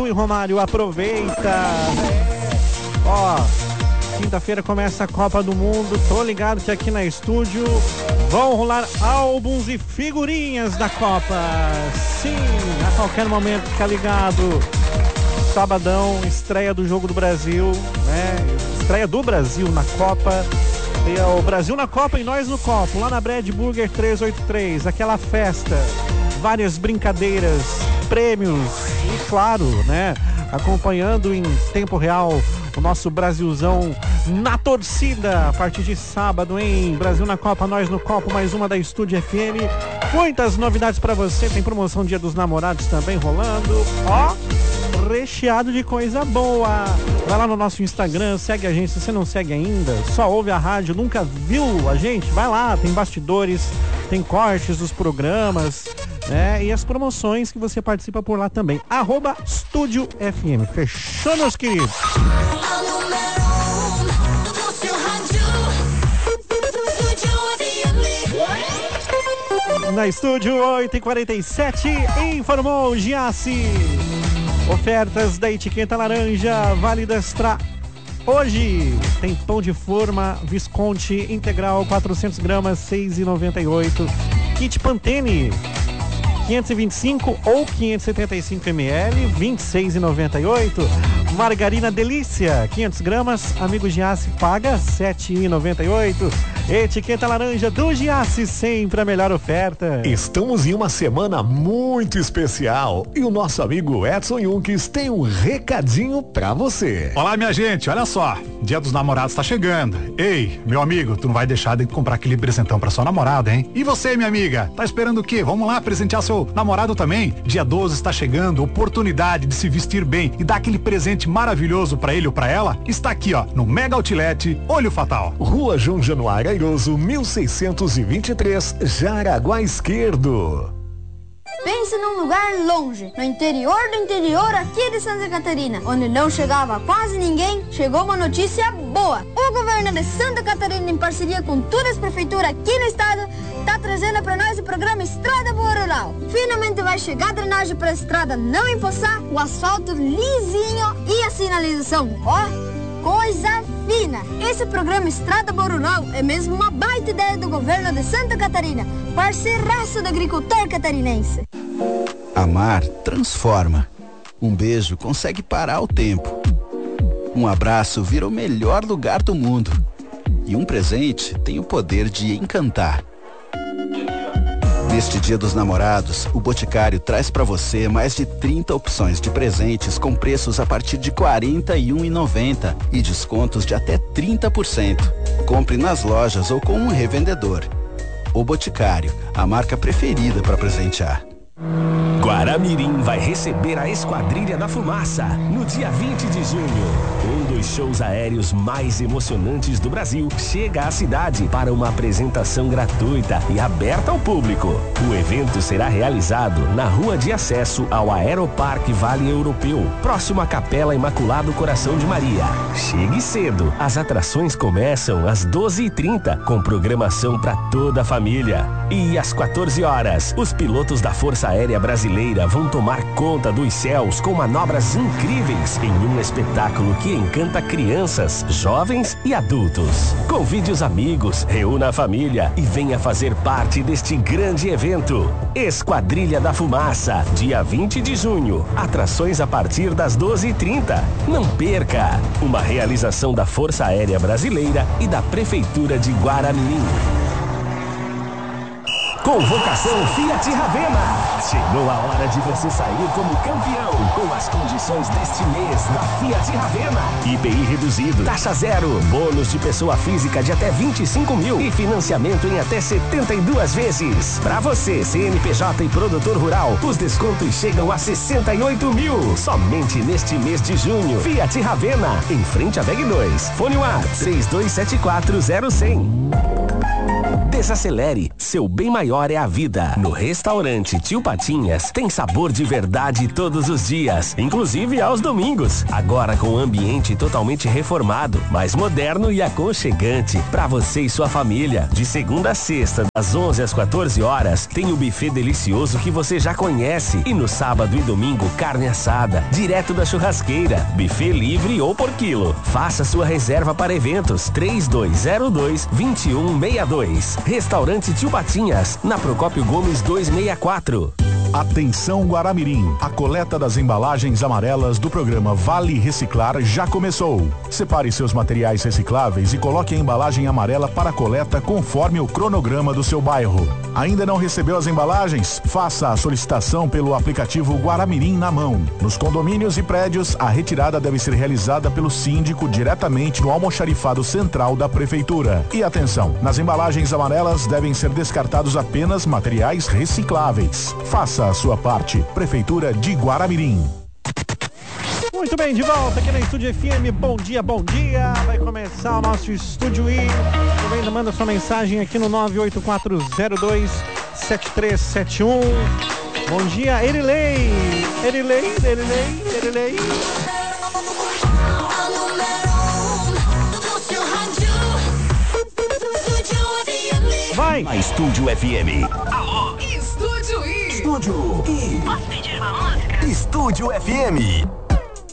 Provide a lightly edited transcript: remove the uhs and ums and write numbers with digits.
Tu e Romário, aproveita. Ó, quinta-feira começa a Copa do Mundo. Tô ligado que aqui na estúdio vão rolar álbuns e figurinhas da Copa. Sim, a qualquer momento, fica ligado. Sabadão, estreia do Jogo do Brasil, né? Estreia do Brasil na Copa. E é o Brasil na Copa e nós no copo, lá na Bread Burger 383, aquela festa, várias brincadeiras, prêmios e claro, né, acompanhando em tempo real o nosso Brasilzão na torcida a partir de sábado, hein? Brasil na Copa, nós no copo, mais uma da Estúdio FM. Muitas novidades pra você, tem promoção Dia dos Namorados também rolando, ó, recheado de coisa boa. Vai lá no nosso Instagram, segue a gente. Se você não segue ainda, só ouve a rádio, nunca viu a gente, vai lá, tem bastidores, tem cortes dos programas, né? E as promoções que você participa por lá também. @Estúdio FM. Fechou, meus queridos? Na Estúdio 8h47, informou Giassi. Ofertas da etiqueta laranja válidas para hoje. Tem pão de forma Visconti integral 400 gramas, 6,98. Kit Pantene 525 ou 575 ml, 26,98. Margarina Delícia 500 gramas, amigo Giassi paga 7,98. Etiqueta laranja do Giassi, sempre a melhor oferta. Estamos em uma semana muito especial e o nosso amigo Edson Yunques tem um recadinho pra você. Olá, minha gente, olha só, Dia dos Namorados tá chegando. Ei, meu amigo, tu não vai deixar de comprar aquele presentão pra sua namorada, hein? E você, minha amiga, tá esperando o quê? Vamos lá presentear seu namorado também? Dia 12 está chegando, oportunidade de se vestir bem e dar aquele presente maravilhoso pra ele ou pra ela? Está aqui, ó, no Mega Outlet Olho Fatal. Rua João Januário Airoso, 1623, Jaraguá Esquerdo. Pense num lugar longe, no interior do interior aqui de Santa Catarina, onde não chegava quase ninguém. Chegou uma notícia boa. O governo de Santa Catarina, em parceria com todas as prefeituras aqui no estado, está trazendo para nós o programa Estrada Boa Rural. Finalmente vai chegar a drenagem para a estrada não empoçar, o asfalto lisinho e a sinalização, ó, coisa fina. Esse programa Estrada Boa Rural é mesmo uma baita ideia do governo de Santa Catarina, parceiraço do agricultor catarinense. Amar transforma. Um beijo consegue parar o tempo. Um abraço vira o melhor lugar do mundo. E um presente tem o poder de encantar. Neste Dia dos Namorados, o Boticário traz para você mais de 30 opções de presentes com preços a partir de R$ 41,90 e descontos de até 30%. Compre nas lojas ou com um revendedor. O Boticário, a marca preferida para presentear. Guaramirim vai receber a Esquadrilha da Fumaça no dia 20 de junho. Um dos shows aéreos mais emocionantes do Brasil chega à cidade para uma apresentação gratuita e aberta ao público. O evento será realizado na rua de acesso ao Aeroparque Vale Europeu, próximo à Capela Imaculado Coração de Maria. Chegue cedo. As atrações começam às 12h30, com programação para toda a família. E às 14 horas, os pilotos da Força Aérea Brasileira vão tomar conta dos céus com manobras incríveis em um espetáculo que encanta crianças, jovens e adultos. Convide os amigos, reúna a família e venha fazer parte deste grande evento. Esquadrilha da Fumaça, dia 20 de junho. Atrações a partir das 12h30. Não perca! Uma realização da Força Aérea Brasileira e da Prefeitura de Guaramirim. Convocação Fiat Ravena. Chegou a hora de você sair como campeão com as condições deste mês na Fiat Ravena. IPI reduzido, taxa zero, bônus de pessoa física de até 25 mil e financiamento em até 72 vezes. Para você, CNPJ e produtor rural, os descontos chegam a 68 mil. Somente neste mês de junho. Fiat Ravena, em frente à VEG 2. Fone WhatsApp 32740100. Desacelere, seu bem maior melhor é a vida. No restaurante Tio Patinhas tem sabor de verdade todos os dias, inclusive aos domingos. Agora com o ambiente totalmente reformado, mais moderno e aconchegante para você e sua família. De segunda a sexta, das 11 às 14 horas, tem o buffet delicioso que você já conhece. E no sábado e domingo, carne assada, direto da churrasqueira, buffet livre ou por quilo. Faça sua reserva para eventos 3202-2162. Restaurante Tio Patinhas, na Procópio Gomes 264. Atenção Guaramirim, a coleta das embalagens amarelas do programa Vale Reciclar já começou. Separe seus materiais recicláveis e coloque a embalagem amarela para coleta conforme o cronograma do seu bairro. Ainda não recebeu as embalagens? Faça a solicitação pelo aplicativo Guaramirim na mão. Nos condomínios e prédios, a retirada deve ser realizada pelo síndico diretamente no almoxarifado central da prefeitura. E atenção, nas embalagens amarelas devem ser descartados apenas materiais recicláveis. Faça a sua parte. Prefeitura de Guaramirim. Muito bem, de volta aqui na Estúdio FM. Bom dia, bom dia. Vai começar o nosso Estúdio I. Também manda sua mensagem aqui no 98402-7371. Bom dia, Erilei. Erilei. Vai. Na Estúdio FM. Alô, Estúdio I. Estúdio I. Posso pedir uma música? Estúdio FM.